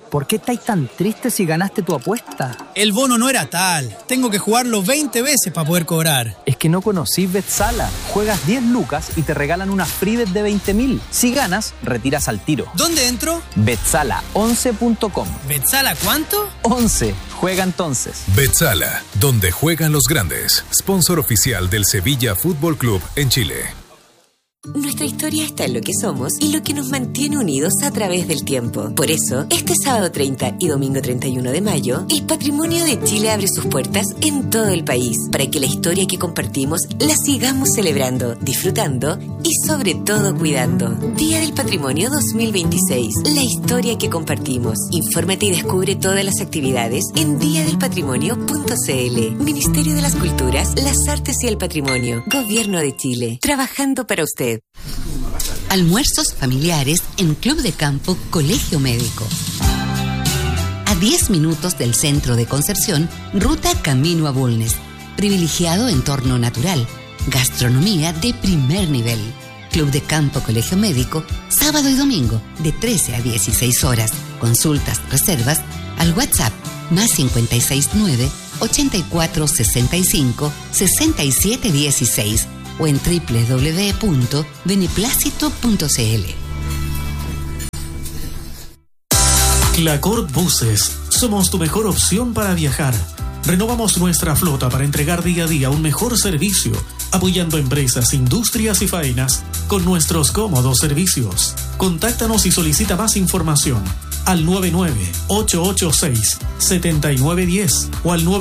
¿Por qué estáis tan tristes si ganaste tu apuesta? El bono no era tal. Tengo que jugarlo 20 veces para poder cobrar. Es que no conocís Betsala. Juegas 10 lucas y te regalan una free bet de 20.000. Si ganas, retiras al tiro. ¿Dónde entro? Betsala11.com. ¿Betsala cuánto? 11. Juega entonces. Betsala, donde juegan los grandes. Sponsor oficial del Sevilla Fútbol Club en Chile. Nuestra historia está en lo que somos y lo que nos mantiene unidos a través del tiempo. Por eso, este sábado 30 y domingo 31 de mayo, el Patrimonio de Chile abre sus puertas en todo el país para que la historia que compartimos la sigamos celebrando, disfrutando y sobre todo cuidando. Día del Patrimonio 2026. La historia que compartimos. Infórmate y descubre todas las actividades en diadelpatrimonio.cl. Ministerio de las Culturas, las Artes y el Patrimonio. Gobierno de Chile. Trabajando para usted. Almuerzos familiares en Club de Campo Colegio Médico. A 10 minutos del centro de Concepción, ruta camino a Bulnes. Privilegiado entorno natural. Gastronomía de primer nivel. Club de Campo Colegio Médico, sábado y domingo, de 13 a 16 horas. Consultas, reservas, al WhatsApp, más 569-8465-6716 o en www.beneplácito.cl. Clacor Buses. Somos tu mejor opción para viajar. Renovamos nuestra flota para entregar día a día un mejor servicio, apoyando empresas, industrias y faenas con nuestros cómodos servicios. Contáctanos y solicita más información al 99-886-7910 o al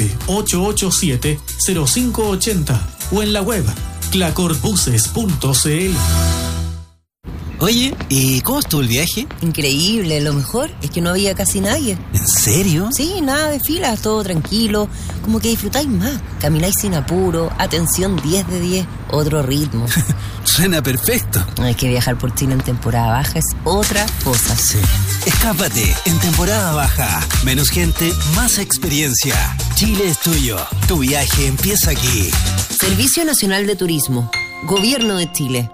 99-887-0580 o en la web clacorbuses.cl. Oye, ¿y cómo estuvo el viaje? Increíble, lo mejor es que no había casi nadie. ¿En serio? Sí, nada de filas, todo tranquilo, como que disfrutáis más, camináis sin apuro, atención 10 de 10, otro ritmo. Suena perfecto. Hay que viajar por Chile en temporada baja, es otra cosa. Sí. Escápate en temporada baja. Menos gente, más experiencia. Chile es tuyo. Tu viaje empieza aquí. Servicio Nacional de Turismo. Gobierno de Chile.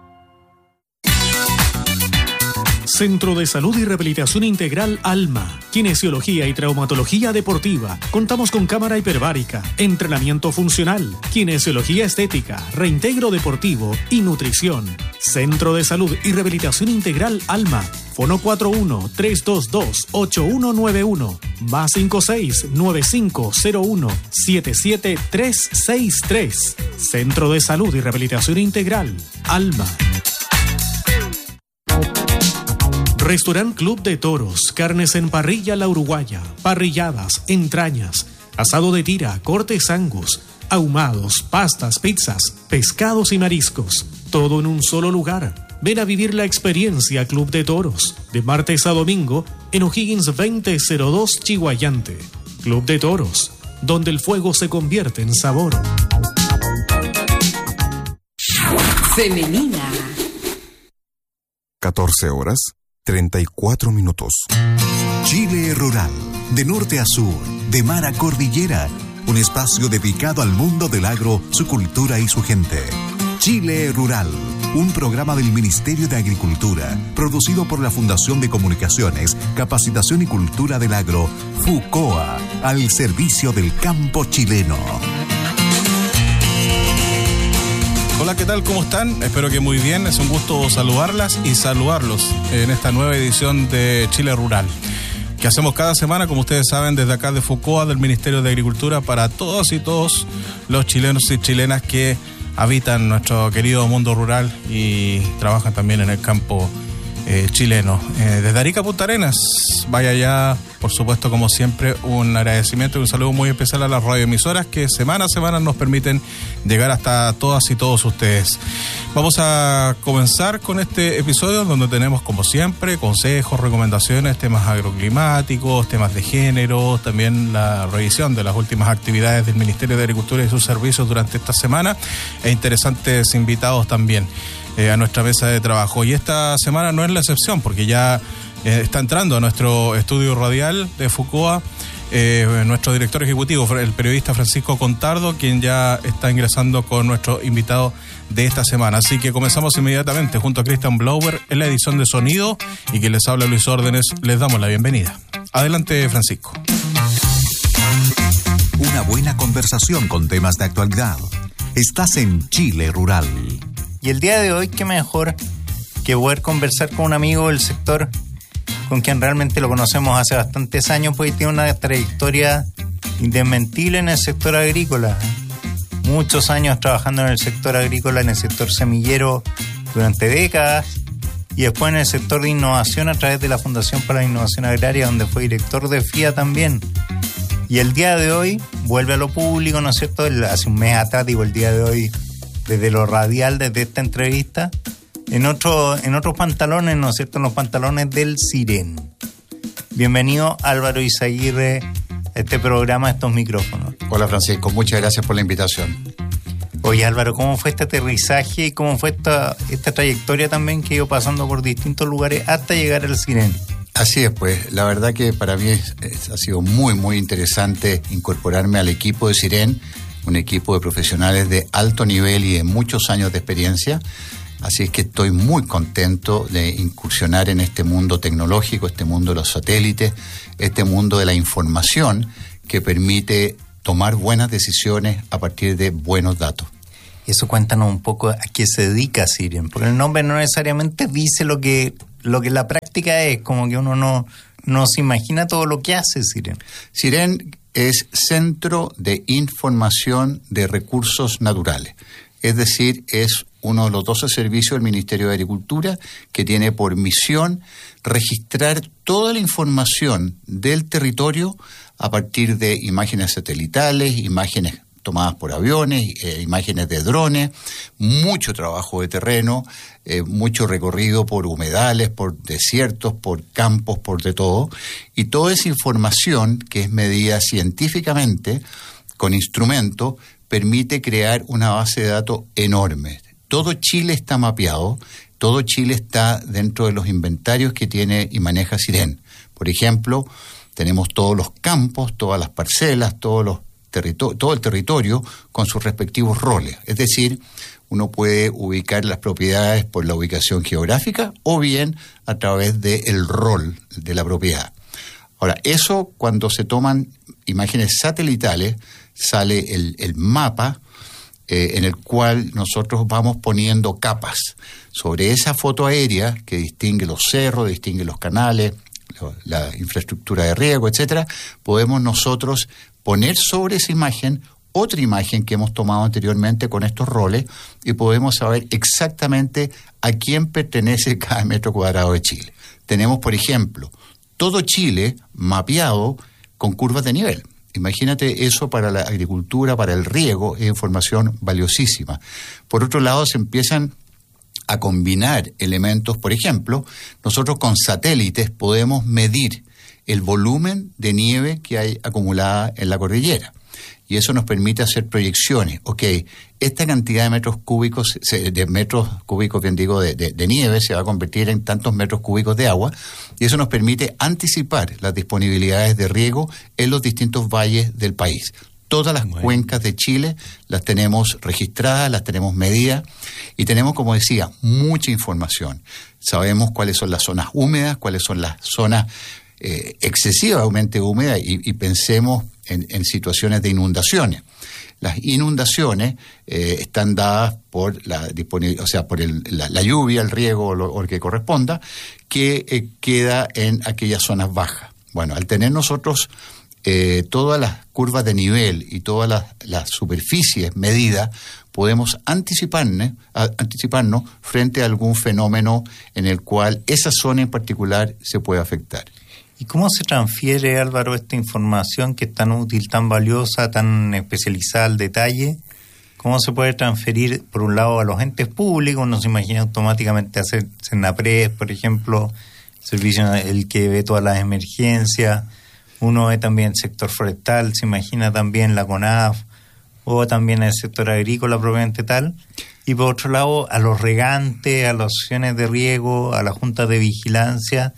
Centro de Salud y Rehabilitación Integral Alma. Kinesiología y traumatología deportiva. Contamos con cámara hiperbárica, entrenamiento funcional, kinesiología estética, reintegro deportivo y nutrición. Centro de Salud y Rehabilitación Integral Alma. Fono 41-322-8191. Más 56-9501-77363. Centro de Salud y Rehabilitación Integral Alma. Restaurant Club de Toros, carnes en parrilla La Uruguaya, parrilladas, entrañas, asado de tira, cortes Angus, ahumados, pastas, pizzas, pescados y mariscos, todo en un solo lugar. Ven a vivir la experiencia Club de Toros, de martes a domingo, en O'Higgins 2002 Chihuayante. Club de Toros, donde el fuego se convierte en sabor. Femenina. 14 horas, 34 minutos. Chile Rural, de norte a sur, de mar a cordillera, un espacio dedicado al mundo del agro, su cultura y su gente. Chile Rural, un programa del Ministerio de Agricultura, producido por la Fundación de Comunicaciones, Capacitación y Cultura del Agro, FUCOA, al servicio del campo chileno. Hola, ¿qué tal? ¿Cómo están? Espero que muy bien. Es un gusto saludarlas y saludarlos en esta nueva edición de Chile Rural, que hacemos cada semana, como ustedes saben, desde acá de FUCOA, del Ministerio de Agricultura, para todos y todos los chilenos y chilenas que habitan nuestro querido mundo rural y trabajan también en el campo chileno. Desde Arica a Punta Arenas, vaya ya, por supuesto, como siempre, un agradecimiento y un saludo muy especial a las radioemisoras que semana a semana nos permiten llegar hasta todas y todos ustedes. Vamos a comenzar con este episodio donde tenemos, como siempre, consejos, recomendaciones, temas agroclimáticos, temas de género, también la revisión de las últimas actividades del Ministerio de Agricultura y sus servicios durante esta semana e interesantes invitados también a nuestra mesa de trabajo. Y esta semana no es la excepción, porque ya está entrando a nuestro estudio radial de FUCOA nuestro director ejecutivo, el periodista Francisco Contardo, quien ya está ingresando con nuestro invitado de esta semana. Así que comenzamos inmediatamente junto a Christian Blauer en la edición de Sonido, y que les habla Luis Órdenes. Les damos la bienvenida. Adelante, Francisco. Una buena conversación con temas de actualidad. Estás en Chile Rural. Y el día de hoy, qué mejor que poder conversar con un amigo del sector con quien realmente lo conocemos hace bastantes años, pues tiene una trayectoria indesmentible en el sector agrícola. Muchos años trabajando en el sector agrícola, en el sector semillero durante décadas, y después en el sector de innovación a través de la Fundación para la Innovación Agraria, donde fue director de FIA también. Y el día de hoy vuelve a lo público, ¿no es cierto? Hace un mes atrás, digo, el día de hoy, desde lo radial, desde esta entrevista, en otros pantalones, ¿no es cierto? En los pantalones del Siren. Bienvenido, Álvaro Izaguirre, a este programa, a estos micrófonos. Hola, Francisco, muchas gracias por la invitación. Oye, Álvaro, ¿cómo fue este aterrizaje y cómo fue esta trayectoria también que ha ido pasando por distintos lugares hasta llegar al Siren? Así es, pues, la verdad que para mí ha sido muy, muy interesante incorporarme al equipo de Siren, un equipo de profesionales de alto nivel y de muchos años de experiencia. Así es que estoy muy contento de incursionar en este mundo tecnológico, este mundo de los satélites, este mundo de la información que permite tomar buenas decisiones a partir de buenos datos. Eso, cuéntanos un poco a qué se dedica Siren, porque el nombre no necesariamente dice lo que la práctica es, como que uno no se imagina todo lo que hace Siren. Siren es Centro de Información de Recursos Naturales, es decir, es uno de los 12 servicios del Ministerio de Agricultura que tiene por misión registrar toda la información del territorio a partir de imágenes satelitales, imágenes tomadas por aviones, imágenes de drones, mucho trabajo de terreno, mucho recorrido por humedales, por desiertos, por campos, por de todo. Y toda esa información, que es medida científicamente con instrumentos, permite crear una base de datos enorme. Todo Chile está mapeado, todo Chile está dentro de los inventarios que tiene y maneja Siren. Por ejemplo, tenemos todos los campos, todas las parcelas, todo el territorio con sus respectivos roles. Es decir, uno puede ubicar las propiedades por la ubicación geográfica o bien a través del rol de la propiedad. Ahora, eso, cuando se toman imágenes satelitales, sale el mapa en el cual nosotros vamos poniendo capas sobre esa foto aérea que distingue los cerros, distingue los canales, la infraestructura de riego, etcétera. Podemos nosotros poner sobre esa imagen otra imagen que hemos tomado anteriormente con estos roles y podemos saber exactamente a quién pertenece cada metro cuadrado de Chile. Tenemos, por ejemplo, todo Chile mapeado con curvas de nivel. Imagínate eso para la agricultura, para el riego, es información valiosísima. Por otro lado, se empiezan a combinar elementos. Por ejemplo, nosotros con satélites podemos medir el volumen de nieve que hay acumulada en la cordillera. Y eso nos permite hacer proyecciones. Ok, esta cantidad de metros cúbicos, de nieve se va a convertir en tantos metros cúbicos de agua, y eso nos permite anticipar las disponibilidades de riego en los distintos valles del país. Todas las cuencas de Chile las tenemos registradas, las tenemos medidas, y tenemos, como decía, mucha información. Sabemos cuáles son las zonas húmedas, cuáles son las zonas excesivamente húmedas, y pensemos en situaciones de inundaciones. Las inundaciones están dadas por la lluvia, el riego o lo que corresponda, que queda en aquellas zonas bajas. Bueno, al tener nosotros todas las curvas de nivel y todas las superficies medidas, podemos anticiparnos frente a algún fenómeno en el cual esa zona en particular se puede afectar. ¿Y cómo se transfiere, Álvaro, esta información que es tan útil, tan valiosa, tan especializada al detalle? ¿Cómo se puede transferir, por un lado, a los entes públicos? Uno se imagina automáticamente hacer Senapred, por ejemplo, servicio el que ve todas las emergencias. Uno ve también el sector forestal, se imagina también la CONAF, o también el sector agrícola propiamente tal. Y por otro lado, a los regantes, a las asociaciones de riego, a las juntas de vigilancia. Es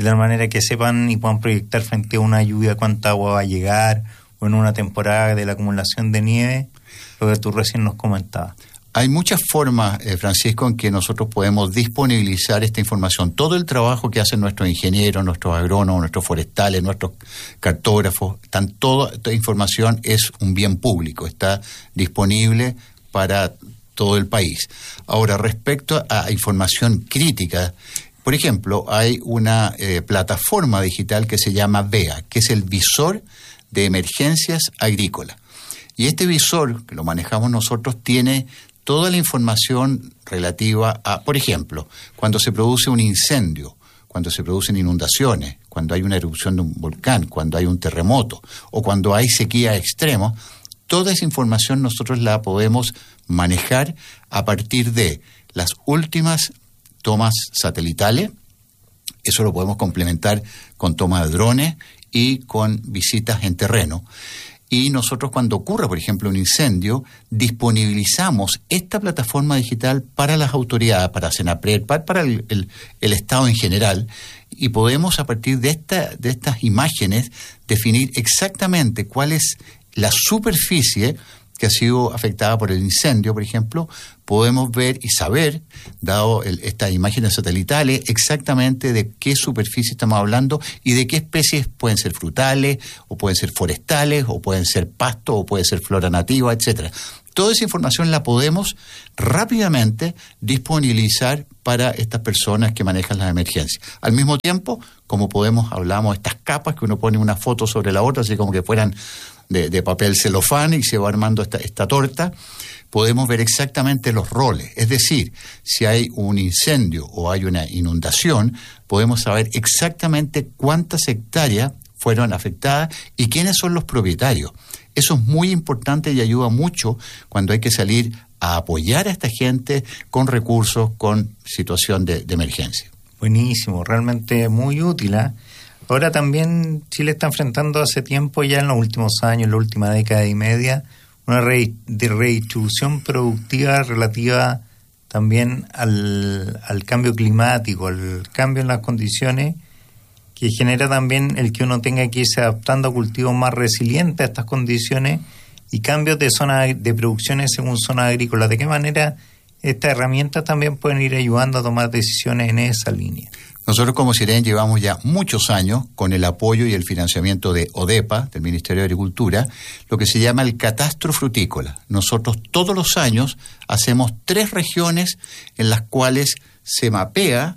de tal manera que sepan y puedan proyectar frente a una lluvia cuánta agua va a llegar, o en una temporada de la acumulación de nieve, lo que tú recién nos comentabas. Hay muchas formas, Francisco, en que nosotros podemos disponibilizar esta información. Todo el trabajo que hacen nuestros ingenieros, nuestros agrónomos, nuestros forestales, nuestros cartógrafos, toda esta información es un bien público, está disponible para todo el país. Ahora, respecto a información crítica, por ejemplo, hay una plataforma digital que se llama VEA, que es el Visor de Emergencias Agrícolas. Y este visor, que lo manejamos nosotros, tiene toda la información relativa a, por ejemplo, cuando se produce un incendio, cuando se producen inundaciones, cuando hay una erupción de un volcán, cuando hay un terremoto o cuando hay sequía extrema, toda esa información nosotros la podemos manejar a partir de las últimas tomas satelitales. Eso lo podemos complementar con toma de drones y con visitas en terreno. Y nosotros, cuando ocurra, por ejemplo, un incendio, disponibilizamos esta plataforma digital para las autoridades, para Senapred, para el Estado en general, y podemos, a partir de estas imágenes, definir exactamente cuál es la superficie que ha sido afectada por el incendio, por ejemplo. Podemos ver y saber, dado estas imágenes satelitales, exactamente de qué superficie estamos hablando y de qué especies pueden ser frutales, o pueden ser forestales, o pueden ser pasto, o puede ser flora nativa, etcétera. Toda esa información la podemos rápidamente disponibilizar para estas personas que manejan las emergencias. Al mismo tiempo, como hablamos de estas capas que uno pone una foto sobre la otra, así como que fueran de papel celofán, y se va armando esta torta, podemos ver exactamente los roles. Es decir, si hay un incendio o hay una inundación, podemos saber exactamente cuántas hectáreas fueron afectadas y quiénes son los propietarios. Eso es muy importante y ayuda mucho cuando hay que salir a apoyar a esta gente con recursos, con situación de emergencia. Buenísimo, realmente muy útil, ¿eh? Ahora también Chile está enfrentando hace tiempo, ya en los últimos años, en la última década y media, una redistribución productiva relativa también al cambio climático, al cambio en las condiciones, que genera también el que uno tenga que irse adaptando a cultivos más resilientes a estas condiciones y cambios de zona de producciones según zonas agrícolas. ¿De qué manera estas herramientas también pueden ir ayudando a tomar decisiones en esa línea? Nosotros como Siren llevamos ya muchos años con el apoyo y el financiamiento de ODEPA, del Ministerio de Agricultura, lo que se llama el catastro frutícola. Nosotros todos los años hacemos 3 regiones en las cuales se mapea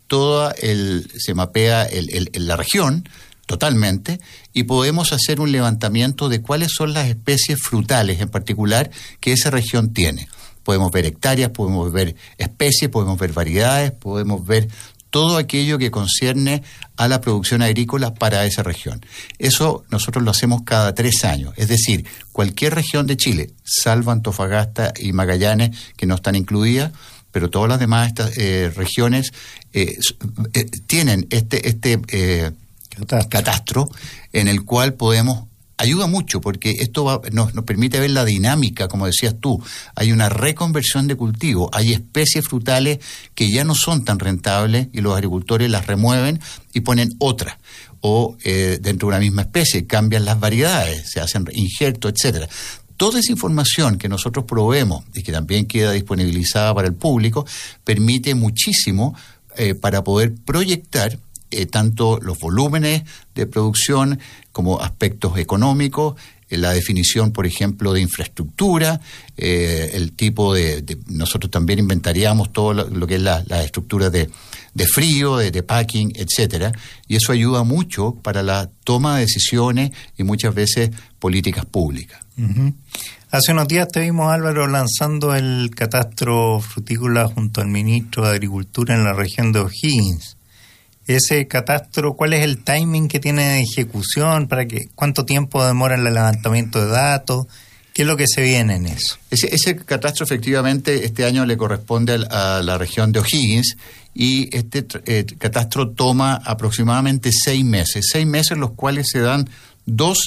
la región totalmente, y podemos hacer un levantamiento de cuáles son las especies frutales en particular que esa región tiene. Podemos ver hectáreas, podemos ver especies, podemos ver variedades, podemos ver todo aquello que concierne a la producción agrícola para esa región. Eso nosotros lo hacemos cada 3 años. Es decir, cualquier región de Chile, salvo Antofagasta y Magallanes, que no están incluidas, pero todas las demás regiones tienen este catastro en el cual ayuda mucho, porque esto nos permite ver la dinámica, como decías tú. Hay una reconversión de cultivo, hay especies frutales que ya no son tan rentables y los agricultores las remueven y ponen otras, o dentro de una misma especie cambian las variedades, se hacen injertos, etcétera. Toda esa información que nosotros proveemos y que también queda disponibilizada para el público permite muchísimo para poder proyectar tanto los volúmenes de producción como aspectos económicos, la definición, por ejemplo, de infraestructura, el tipo nosotros también inventariamos todo lo que es la estructura de frío, de packing, etcétera, y eso ayuda mucho para la toma de decisiones y muchas veces políticas públicas. Uh-huh. Hace unos días te vimos, Álvaro, lanzando el catastro frutícola junto al ministro de Agricultura en la región de O'Higgins. Ese catastro, ¿cuál es el timing que tiene de ejecución? ¿Cuánto tiempo demora el levantamiento de datos? ¿Qué es lo que se viene en eso? Ese catastro efectivamente este año le corresponde a la región de O'Higgins, y este catastro toma aproximadamente 6 meses. 6 meses en los cuales se dan dos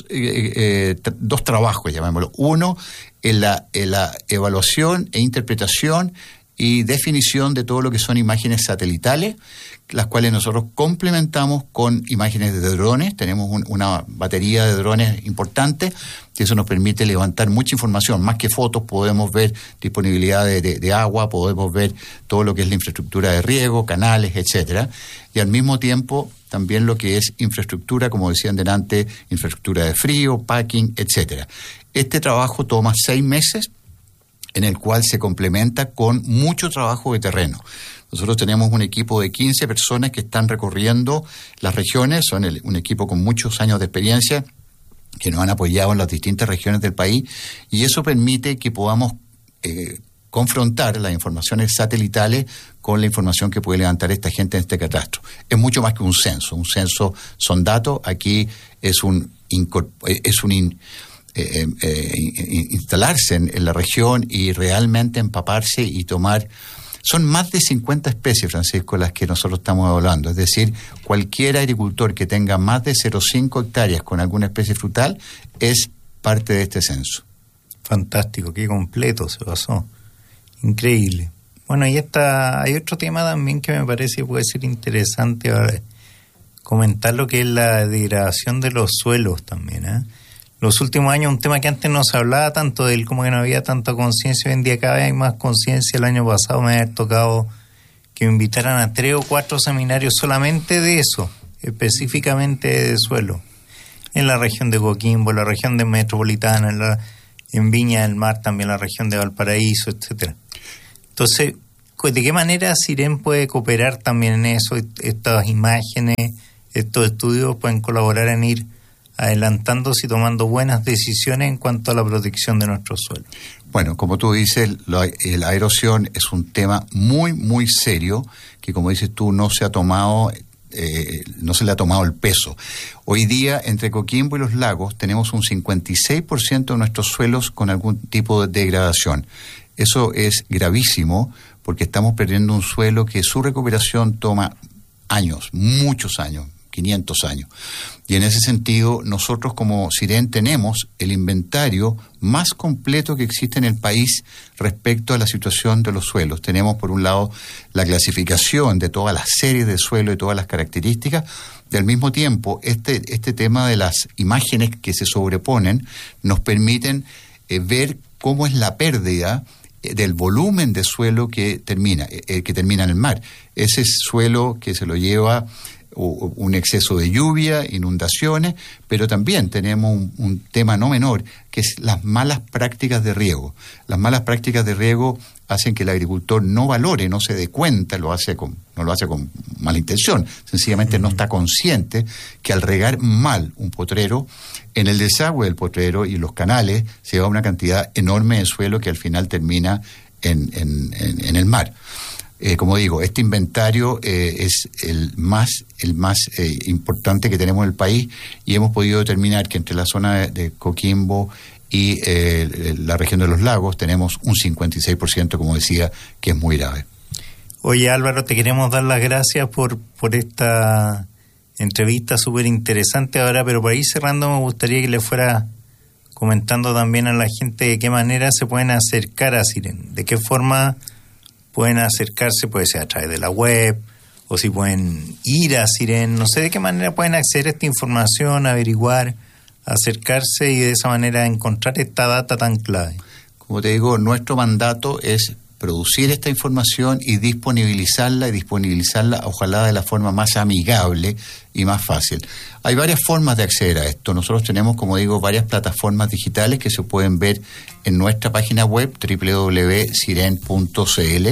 trabajos, llamémoslo. Uno, en la evaluación e interpretación y definición de todo lo que son imágenes satelitales, las cuales nosotros complementamos con imágenes de drones. Tenemos una batería de drones importante, que eso nos permite levantar mucha información. Más que fotos, podemos ver disponibilidad de agua, podemos ver todo lo que es la infraestructura de riego, canales, etcétera. Y al mismo tiempo, también lo que es infraestructura, como decían delante, infraestructura de frío, packing, etcétera. Este trabajo toma 6 meses, en el cual se complementa con mucho trabajo de terreno. Nosotros tenemos un equipo de 15 personas que están recorriendo las regiones, son un equipo con muchos años de experiencia que nos han apoyado en las distintas regiones del país, y eso permite que podamos confrontar las informaciones satelitales con la información que puede levantar esta gente en este catastro. Es mucho más que un censo son datos. Aquí es instalarse en la región y realmente empaparse y tomar. Son más de 50 especies, Francisco, las que nosotros estamos hablando. Es decir, cualquier agricultor que tenga más de 0,5 hectáreas con alguna especie frutal es parte de este censo. Fantástico, qué completo se pasó. Increíble. Bueno, y hay otro tema también que me parece que puede ser interesante ahora, comentar lo que es la degradación de los suelos también, ¿eh? Los últimos años, un tema que antes no se hablaba tanto de él, como que no había tanta conciencia, hoy en día cada vez hay más conciencia. El año pasado me había tocado que me invitaran a 3 o 4 seminarios solamente de eso, específicamente de suelo, en la región de Coquimbo, en la región de Metropolitana, en Viña del Mar también, la región de Valparaíso, etcétera. Entonces, ¿de qué manera Siren puede cooperar también en eso? Estas imágenes, estos estudios pueden colaborar en ir adelantándose y tomando buenas decisiones en cuanto a la protección de nuestro suelo. Bueno, como tú dices, la erosión es un tema muy, muy serio que, como dices tú, no se le ha tomado el peso. Hoy día, entre Coquimbo y los lagos, tenemos un 56% de nuestros suelos con algún tipo de degradación. Eso es gravísimo porque estamos perdiendo un suelo que su recuperación toma años, muchos años, 500 años. Y en ese sentido, nosotros como Siren tenemos el inventario más completo que existe en el país respecto a la situación de los suelos. Tenemos, por un lado, la clasificación de todas las series de suelo y todas las características, y al mismo tiempo, este tema de las imágenes que se sobreponen nos permiten ver cómo es la pérdida del volumen de suelo que termina en el mar. Ese suelo que se lo lleva un exceso de lluvia, inundaciones, pero también tenemos un tema no menor, que es las malas prácticas de riego. Las malas prácticas de riego hacen que el agricultor no valore, no se dé cuenta, no lo hace con mala intención, sencillamente no está consciente que al regar mal un potrero, en el desagüe del potrero y los canales se va una cantidad enorme de suelo que al final termina en el mar. Como digo, este inventario es el más importante que tenemos en el país, y hemos podido determinar que entre la zona de Coquimbo y la región de los lagos tenemos un 56%, como decía, que es muy grave. Oye, Álvaro, te queremos dar las gracias por esta entrevista súper interesante ahora, pero por ahí cerrando me gustaría que le fuera comentando también a la gente de qué manera se pueden acercar a Siren, de qué forma pueden acercarse, puede ser a través de la web, o si pueden ir a Siren, no sé de qué manera pueden acceder a esta información, averiguar, acercarse y de esa manera encontrar esta data tan clave. Como te digo, nuestro mandato es producir esta información y disponibilizarla ojalá de la forma más amigable y más fácil. Hay varias formas de acceder a esto. Nosotros tenemos, como digo, varias plataformas digitales que se pueden ver en nuestra página web www.siren.cl,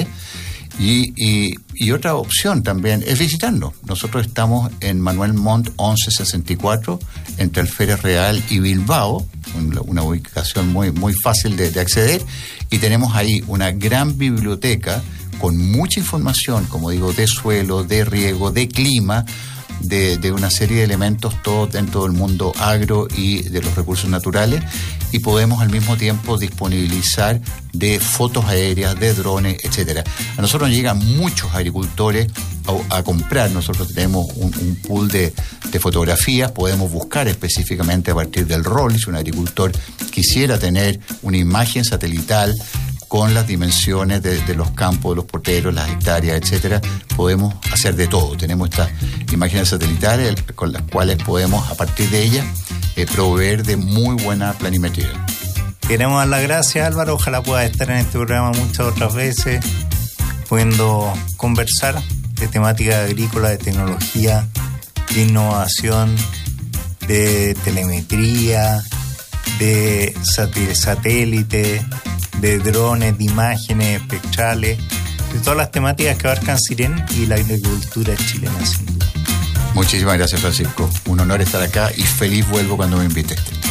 y otra opción también es visitarnos. Nosotros estamos en Manuel Montt 1164 entre Alférez Real y Bilbao, una ubicación muy, muy fácil de acceder, y tenemos ahí una gran biblioteca con mucha información, como digo, de suelo, de riego, de clima, de una serie de elementos, todo dentro del mundo agro y de los recursos naturales, y podemos al mismo tiempo disponibilizar de fotos aéreas, de drones, etcétera. A nosotros nos llegan muchos agricultores a comprar. Nosotros tenemos un pool de fotografías, podemos buscar específicamente a partir del rol. Si un agricultor quisiera tener una imagen satelital con las dimensiones de los campos, de los porteros, las hectáreas, etcétera, podemos hacer de todo. Tenemos estas imágenes satelitales con las cuales podemos, a partir de ellas, proveer de muy buena planimetría. Queremos dar las gracias, Álvaro. Ojalá pueda estar en este programa muchas otras veces, pudiendo conversar de temática agrícola, de tecnología, de innovación, de telemetría, de satélite, de drones, de imágenes espectrales, de todas las temáticas que abarcan Siren y la agricultura chilena, sin duda. Muchísimas gracias, Francisco. Un honor estar acá y feliz vuelvo cuando me invites.